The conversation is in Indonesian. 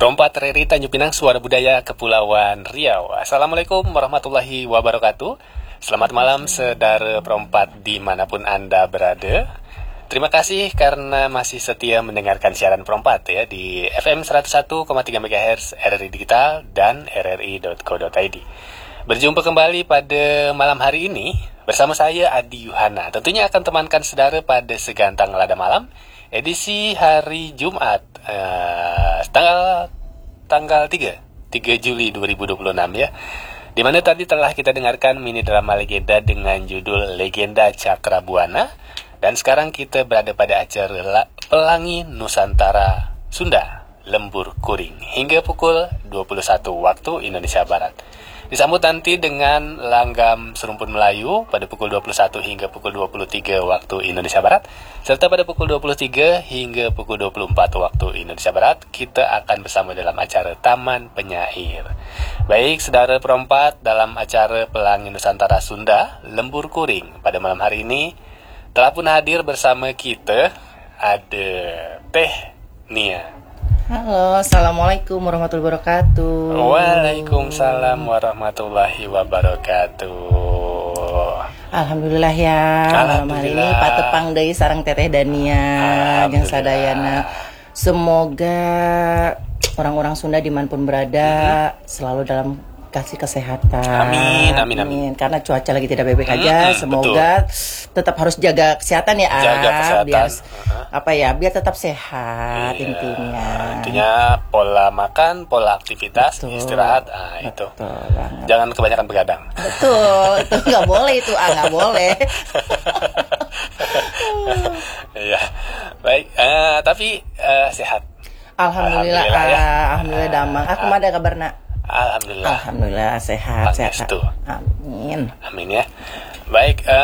Perompat RRI Tanjung Pinang, Suara Budaya Kepulauan Riau. Assalamualaikum warahmatullahi wabarakatuh. Selamat malam saudara perompat dimanapun Anda berada. Terima kasih karena masih setia mendengarkan siaran perompat ya di FM 101,3 MHz RRI Digital dan rri.co.id. Berjumpa kembali pada malam hari ini bersama saya Adi Yuhana. Tentunya akan temankan saudara pada Segantang Lada Malam edisi hari Jumat tanggal 3 Juli 2026 ya. Di mana tadi telah kita dengarkan mini drama legenda dengan judul Legenda Cakrabuana, dan sekarang kita berada pada acara Pelangi Nusantara Sunda Lembur Kuring hingga pukul 21 waktu Indonesia Barat. Disambut nanti dengan langgam serumpun Melayu pada pukul 21 hingga pukul 23 waktu Indonesia Barat. Serta pada pukul 23 hingga pukul 24 waktu Indonesia Barat, kita akan bersama dalam acara Taman Penyair. Baik, saudara perompat, dalam acara Pelangi Nusantara Sunda Lembur Kuring pada malam hari ini telah pun hadir bersama kita ada Teh Nia. Halo, assalamualaikum warahmatullahi wabarakatuh. Waalaikumsalam warahmatullahi wabarakatuh. Alhamdulillah ya. Malam hari ini patepang deui sareng Teteh Dania jeung sadayana. Semoga orang-orang Sunda dimanapun berada selalu dalam kasih kesehatan. Amin. Karena cuaca lagi tidak baik-baik aja. Semoga tetap harus jaga kesehatan ya. Jaga kesehatan. Biar tetap sehat intinya. Intinya pola makan, pola aktivitas, istirahat. Itu. Jangan kebanyakan begadang. Betul, itu nggak boleh itu, nggak boleh. Iya, baik. Tapi sehat. Alhamdulillah damang. Aku mah ada kabarna. Alhamdulillah sehat. Amin Amin ya. Baik.